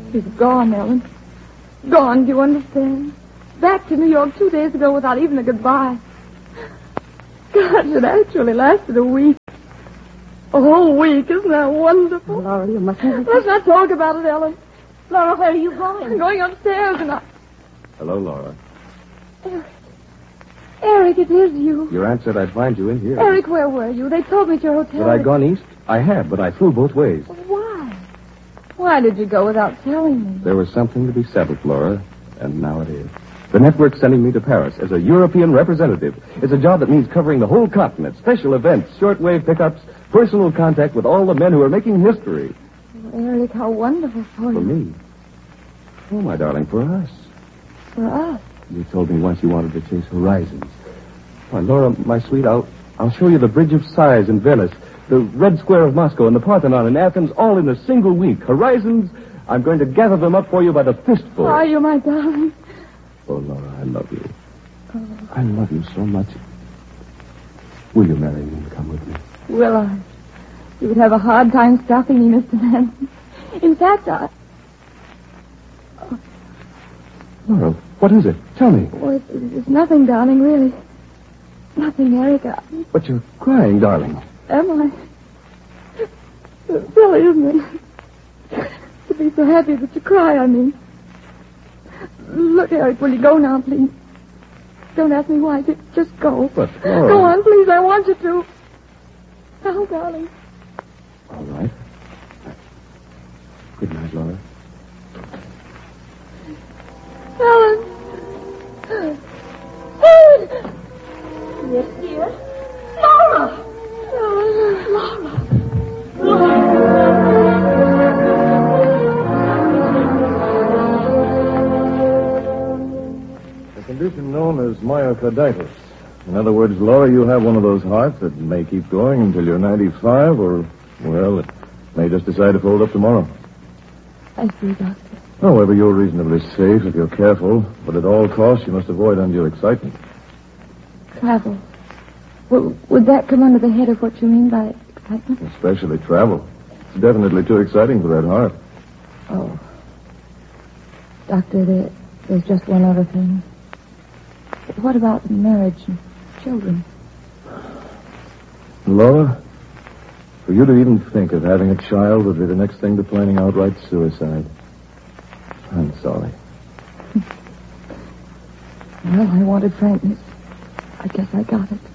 He's gone, Ellen. Gone, do you understand? Back to New York 2 days ago without even a goodbye. Gosh, it actually lasted a week. A whole week. Isn't that wonderful? Laura, you mustn't... Let's not talk about it, Ellen. Laura, where are you going? I'm going upstairs and Hello, Laura. Eric, it is you. Your aunt said I'd find you in here. Eric, where were you? They told me at your hotel. Had I gone east? I had, but I flew both ways. Why? Why did you go without telling me? There was something to be settled, Laura, and now it is. The network's sending me to Paris as a European representative. It's a job that means covering the whole continent, special events, shortwave pickups, personal contact with all the men who are making history. Oh, Eric, how wonderful for you. For me? Oh, my darling, for us. For us? You told me once you wanted to chase horizons. Why, Laura, my sweet, I'll show you the Bridge of Sighs in Venice, the Red Square of Moscow, and the Parthenon in Athens, all in a single week. Horizons, I'm going to gather them up for you by the fistful. Are you, my darling? Oh, Laura, I love you. Oh. I love you so much. Will you marry me and come with me? Will I? You would have a hard time stopping me, Mr. Manson. In fact, Laura, what is it? Tell me. Oh, it's nothing, darling, really. Nothing, Eric. But you're crying, darling. Am I? It's silly, isn't it? To be so happy that you cry, I mean. Look, Eric, will you go now, please? Don't ask me why. Just go. But, Laura... Go on, please. I want you to. Now, darling. All right. Good night, Laura. Helen. Yes, dear. Laura! Laura! A condition known as myocarditis. In other words, Laura, you have one of those hearts that may keep going until you're 95, or, well, it may just decide to fold up tomorrow. I see, Doctor. However, you're reasonably safe if you're careful, but at all costs, you must avoid undue excitement. Travel. Would that come under the head of what you mean by excitement? Especially travel. It's definitely too exciting for that heart. Oh. Doctor, there's just one other thing. What about marriage and children? Laura, for you to even think of having a child would be the next thing to planning outright suicide. I'm sorry. Well, I wanted frankness. I guess I got it.